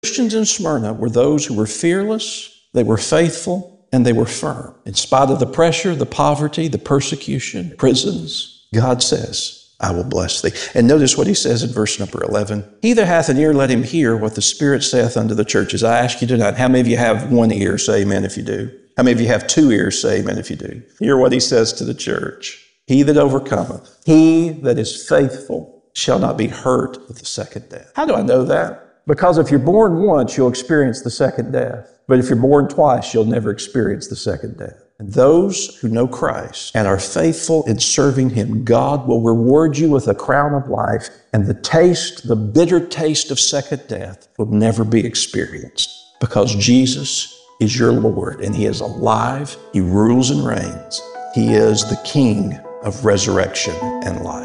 Christians in Smyrna were those who were fearless, they were faithful, and they were firm. In spite of the pressure, the poverty, the persecution, prisons, God says, I will bless thee. And notice what he says in verse number 11. He that hath an ear, let him hear what the Spirit saith unto the churches. I ask you tonight, how many of you have one ear? Say amen if you do. How many of you have two ears? Say amen if you do. Hear what he says to the church. He that overcometh, he that is faithful, shall not be hurt with the second death. How do I know that? Because if you're born once, you'll experience the second death. But if you're born twice, you'll never experience the second death. And those who know Christ and are faithful in serving him, God will reward you with a crown of life, and the bitter taste of second death will never be experienced, because Jesus is your Lord, and he is alive. He rules and reigns. He is the King of resurrection and life.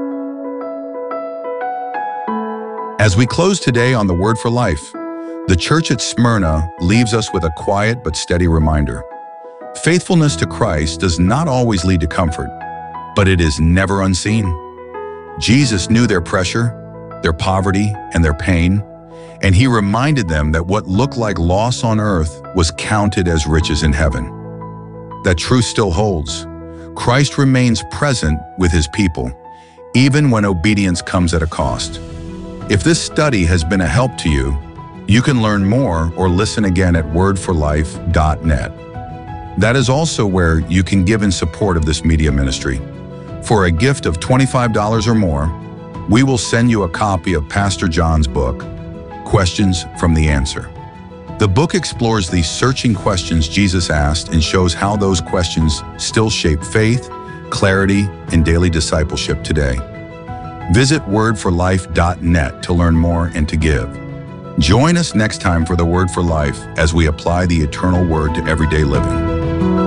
As we close today on the Word for Life, the church at Smyrna leaves us with a quiet but steady reminder. Faithfulness to Christ does not always lead to comfort, but it is never unseen. Jesus knew their pressure, their poverty, and their pain, and he reminded them that what looked like loss on earth was counted as riches in heaven. That truth still holds. Christ remains present with his people, even when obedience comes at a cost. If this study has been a help to you, you can learn more or listen again at wordforlife.net. That is also where you can give in support of this media ministry. For a gift of $25 or more, we will send you a copy of Pastor John's book, Questions from the Answer. The book explores the searching questions Jesus asked and shows how those questions still shape faith, clarity, and daily discipleship today. Visit wordforlife.net to learn more and to give. Join us next time for the Word for Life as we apply the eternal Word to everyday living.